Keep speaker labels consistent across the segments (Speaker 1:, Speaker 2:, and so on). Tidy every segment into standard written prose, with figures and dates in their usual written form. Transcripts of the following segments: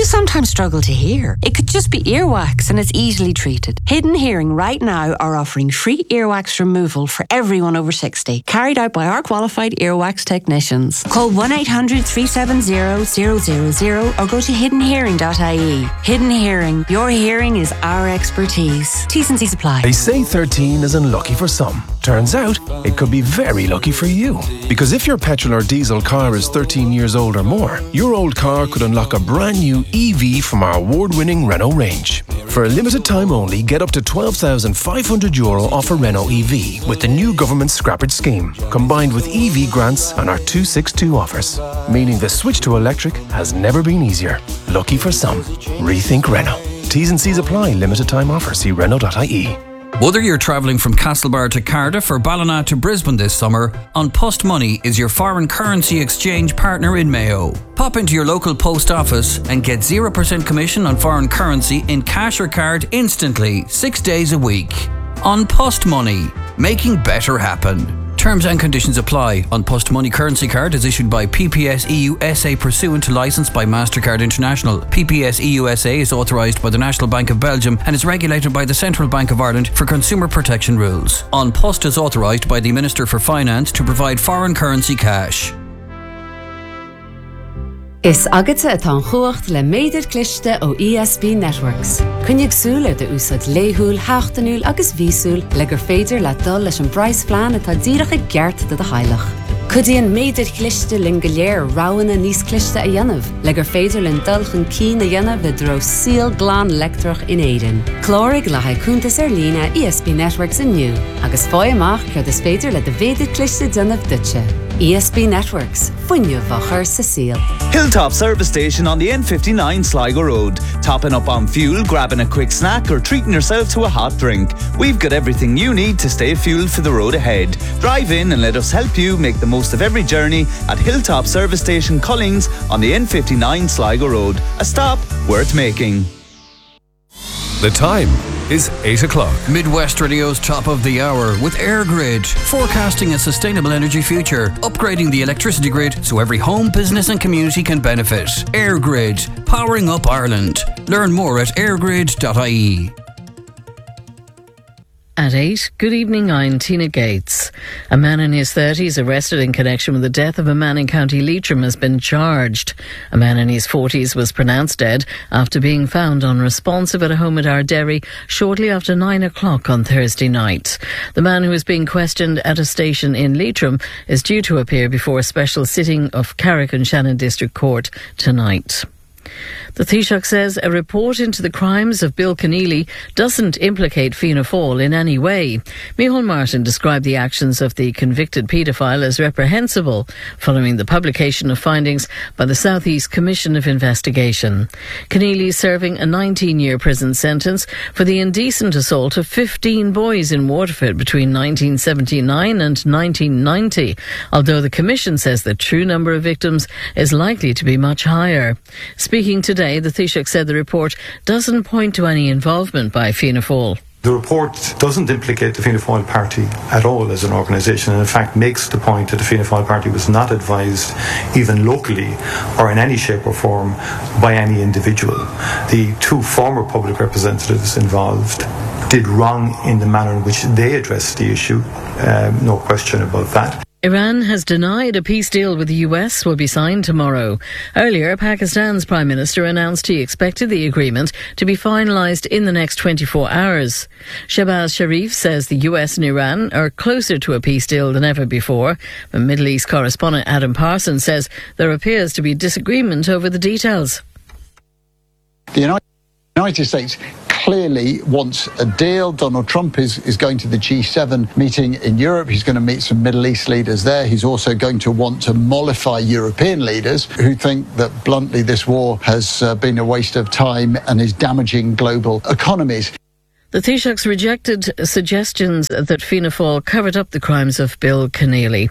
Speaker 1: you sometimes struggle to hear? It could just be earwax and it's easily treated. Hidden Hearing right now are offering free earwax removal for everyone over 60, carried out by our qualified earwax technicians. Call 1-800-370-000 or go to hiddenhearing.ie. Hidden Hearing, your hearing is our expertise. T's and C's apply.
Speaker 2: They say 13 is unlucky for some. Turns out, it could be very lucky for you. Because if your petrol or diesel car is 13 years old or more, your old car could unlock a brand new EV from our award-winning Renault range. For a limited time only, get up to €12,500 off a Renault EV with the new government Scrappage scheme, combined with EV grants and our 262 offers. Meaning the switch to electric has never been easier. Lucky for some. Rethink Renault. T's and C's apply. Limited time offer. See Renault.ie.
Speaker 3: Whether you're travelling from Castlebar to Cardiff or Ballina to Brisbane this summer, An Post Money is your foreign currency exchange partner in Mayo. Pop into your local post office and get 0% commission on foreign currency in cash or card instantly, 6 days a week. An Post Money, making better happen. Terms and conditions apply. An Post Money currency card is issued by PPS EU SA pursuant to licence by MasterCard International. PPS EU SA is authorised by the National Bank of Belgium and is regulated by the Central Bank of Ireland for consumer protection rules. An Post is authorised by the Minister for Finance to provide foreign currency cash.
Speaker 4: Is agate atá chuacht le méidir cliste ó ESB Networks. Cynnig súla de úsad léhúil, háchtanúil agus vísúil le gur féidir le dul leis an brais flean atá díreach gceart de hailach. Cudíon méidir cliste lin go léir ráhanna níos cliste a dhéanamh, le gur féidir lin dulchan cí na dhéanamh vidro síl glán lectrach in éidean. Clórig le haicúntas lína ESB Networks inniu, agus fáy amach cud is féidir le de véidir cliste dynamh dutse. ESB Networks, funniu vachar sa síl.
Speaker 5: Hilltop Service Station on the N59 Sligo Road. Topping up on fuel, grabbing a quick snack or treating yourself to a hot drink. We've got everything you need to stay fueled for the road ahead. Drive in and let us help you make the most of every journey at Hilltop Service Station Cullings on the N59 Sligo Road. A stop worth making.
Speaker 2: The time is 8 o'clock.
Speaker 3: Midwest Radio's top of the hour with EirGrid, forecasting a sustainable energy future, upgrading the electricity grid so every home, business and community can benefit. EirGrid, powering up Ireland. Learn more at eirgrid.ie.
Speaker 6: At 8, good evening, I'm Tina Gates. A man in his 30s arrested in connection with the death of a man in County Leitrim has been charged. A man in his 40s was pronounced dead after being found unresponsive at a home at Ardderry shortly after 9 o'clock on Thursday night. The man who is being questioned at a station in Leitrim is due to appear before a special sitting of Carrick and Shannon District Court tonight. The Taoiseach says a report into the crimes of Bill Keneally doesn't implicate Fianna Fáil in any way. Micheál Martin described the actions of the convicted paedophile as reprehensible following the publication of findings by the South East Commission of Investigation. Keneally is serving a 19-year prison sentence for the indecent assault of 15 boys in Waterford between 1979 and 1990, although the Commission says the true number of victims is likely to be much higher. Speaking today, the Taoiseach said the report doesn't point to any involvement by Fianna Fáil.
Speaker 7: The report doesn't implicate the Fianna Fáil party at all as an organisation, and in fact makes the point that the Fianna Fáil party was not advised even locally or in any shape or form by any individual. The two former public representatives involved did wrong in the manner in which they addressed the issue, no question about that.
Speaker 6: Iran has denied a peace deal with the US will be signed tomorrow. Earlier, Pakistan's Prime Minister announced he expected the agreement to be finalised in the next 24 hours. Shehbaz Sharif says the US and Iran are closer to a peace deal than ever before. But Middle East correspondent Adam Parsons says there appears to be disagreement over the details.
Speaker 8: The United States clearly wants a deal. Donald Trump is going to the G7 meeting in Europe. He's going to meet some Middle East leaders there. He's also going to want to mollify European leaders who think that, bluntly, this war has been a waste of time and is damaging global economies.
Speaker 6: The Taoiseachs rejected suggestions that Fianna Fáil covered up the crimes of Bill Keneally.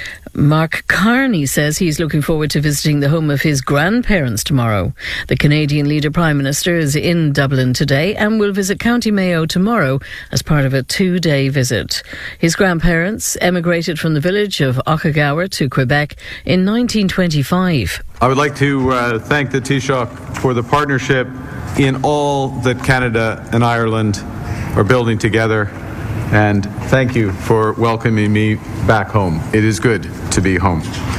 Speaker 6: Mark Carney says he's looking forward to visiting the home of his grandparents tomorrow. The Canadian Leader Prime Minister is in Dublin today and will visit County Mayo tomorrow as part of a 2-day visit. His grandparents emigrated from the village of Ochagawa to Quebec in 1925.
Speaker 9: I would like to thank the Taoiseach for the partnership in all that Canada and Ireland are building together, and thank you for welcoming me back home. It is good to be home.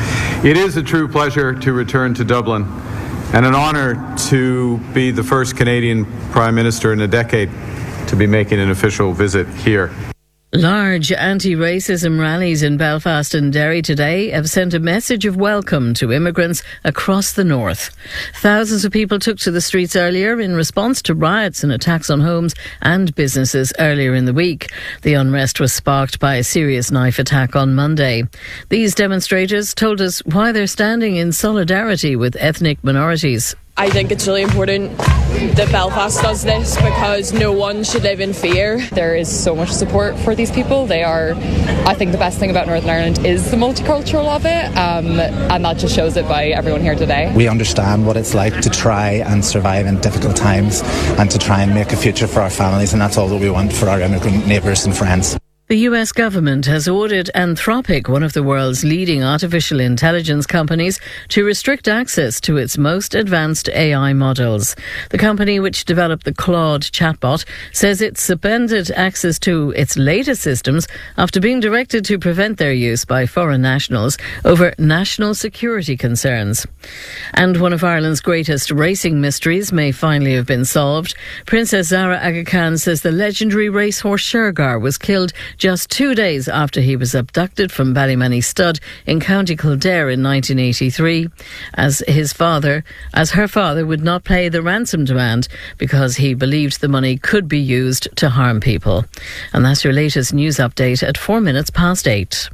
Speaker 9: It is a true pleasure to return to Dublin and an honour to be the first Canadian Prime Minister in a decade to be making an official visit here.
Speaker 6: Large anti-racism rallies in Belfast and Derry today have sent a message of welcome to immigrants across the north. Thousands of people took to the streets earlier in response to riots and attacks on homes and businesses earlier in the week. The unrest was sparked by a serious knife attack on Monday. These demonstrators told us why they're standing in solidarity with ethnic minorities.
Speaker 10: I think it's really important that Belfast does this because no one should live in fear.
Speaker 11: There is so much support for these people. They are, I think the best thing about Northern Ireland is the multicultural of it, and that just shows it by everyone here today.
Speaker 12: We understand what it's like to try and survive in difficult times and to try and make a future for our families, and that's all that we want for our immigrant neighbours and friends.
Speaker 6: The US government has ordered Anthropic, one of the world's leading artificial intelligence companies, to restrict access to its most advanced AI models. The company, which developed the Claude chatbot, says it suspended access to its latest systems after being directed to prevent their use by foreign nationals over national security concerns. And one of Ireland's greatest racing mysteries may finally have been solved. Princess Zara Aga Khan says the legendary racehorse Shergar was killed just 2 days after he was abducted from Ballymoney Stud in County Kildare in 1983, as her father would not pay the ransom demand because he believed the money could be used to harm people. And that's your latest news update at 8:04.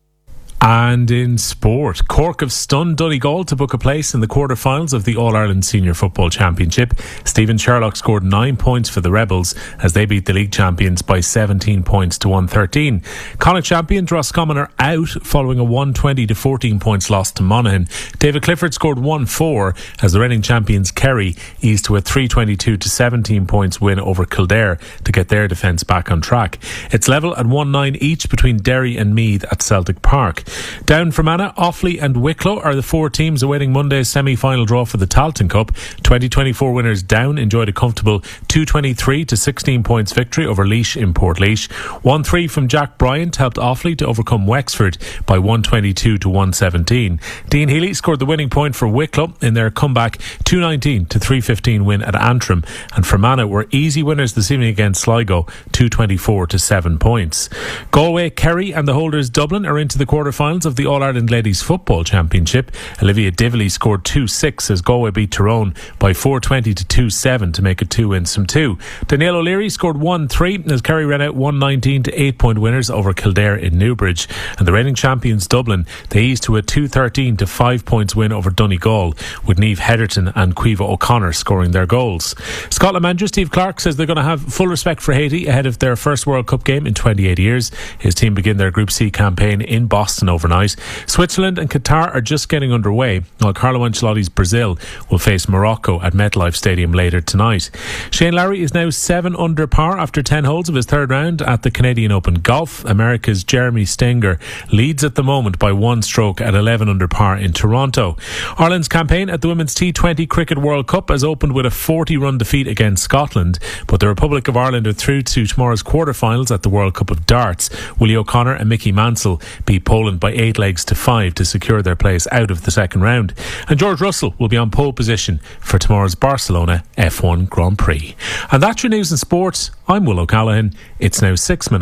Speaker 13: And in sport, Cork have stunned Donegal to book a place in the quarter-finals of the All-Ireland Senior Football Championship. Stephen Sherlock scored 9 points for the Rebels as they beat the league champions by 17 points to 113. Connacht champions Roscommon are out following a 120 to 14 points loss to Monaghan. David Clifford scored 1-4 as the reigning champions Kerry eased to a 322 to 17 points win over Kildare to get their defence back on track. It's level at 1-9 each between Derry and Meath at Celtic Park. Down Fermanagh, Offaly and Wicklow are the 4 teams awaiting Monday's semi-final draw for the Tailteann Cup. 2024 winners Down enjoyed a comfortable 223 to 16 points victory over Laois in Portlaoise. 1-3 from Jack Bryant helped Offaly to overcome Wexford by 122 to 117. Dean Healy scored the winning point for Wicklow in their comeback 219 to 315 win at Antrim, and Fermanagh were easy winners this evening against Sligo, 224 to 7 points. Galway, Kerry and the holders Dublin are into the quarter-finals of the All-Ireland Ladies Football Championship. Olivia Dively scored 2-6 as Galway beat Tyrone by 420 to 2-7 to make it 2 wins from 2. Danielle O'Leary scored 1-3 as Kerry ran out 119 to 8-point winners over Kildare in Newbridge. And the reigning champions Dublin, they eased to a 213 to 5 points win over Donegal, with Niamh Heatherton and Caoimhe O'Connor scoring their goals. Scotland manager Steve Clarke says they're going to have full respect for Haiti ahead of their first World Cup game in 28 years. His team begin their Group C campaign in Boston overnight. Switzerland and Qatar are just getting underway, while Carlo Ancelotti's Brazil will face Morocco at MetLife Stadium later tonight. Shane Lowry is now 7 under par after 10 holes of his third round at the Canadian Open Golf. America's Jeremy Stenger leads at the moment by 1 stroke at 11 under par in Toronto. Ireland's campaign at the Women's T20 Cricket World Cup has opened with a 40-run defeat against Scotland, but the Republic of Ireland are through to tomorrow's quarter-finals at the World Cup of Darts. Willie O'Connor and Mickey Mansell beat Poland by 8 legs to 5 to secure their place out of the second round. And George Russell will be on pole position for tomorrow's Barcelona F1 Grand Prix. And that's your news and sports. I'm Will O'Callaghan. It's now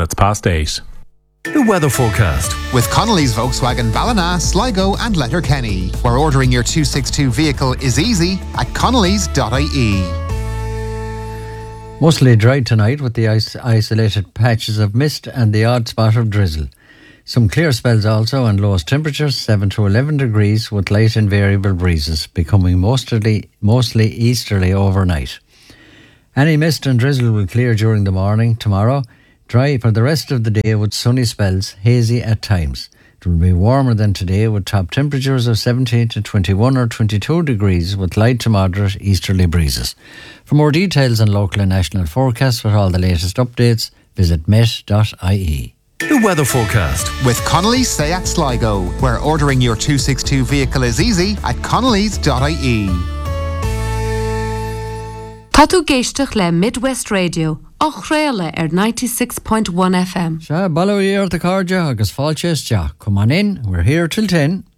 Speaker 13: 8:06.
Speaker 14: The weather forecast with Connolly's Volkswagen Ballina, Sligo and Letterkenny, where ordering your 262 vehicle is easy at connolly's.ie.
Speaker 15: Mostly dry tonight with the isolated patches of mist and the odd spot of drizzle. Some clear spells also, and lowest temperatures 7 to 11 degrees with light and variable breezes, becoming mostly easterly overnight. Any mist and drizzle will clear during the morning tomorrow. Dry for the rest of the day with sunny spells, hazy at times. It will be warmer than today with top temperatures of 17 to 21 or 22 degrees with light to moderate easterly breezes. For more details on local and national forecasts with all the latest updates, visit met.ie.
Speaker 14: The weather forecast with Connolly's Seat Sligo, where ordering your 262 vehicle is easy at connellys.ie.
Speaker 4: Tá tú géisteach le Midwest Radio, ach réile 96.1 FM.
Speaker 15: Ballawí ar the carja agus fáilte is Jack. Come on in, we're here till 10.